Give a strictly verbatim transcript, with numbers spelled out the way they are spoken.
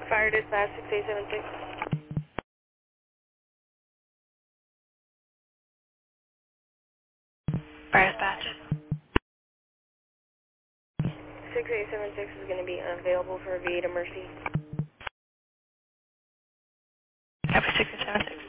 Fire dispatch six eight seven six. Fire dispatch. six eight seven six is going to be unavailable for V eight emergency. Copy six eight seven six.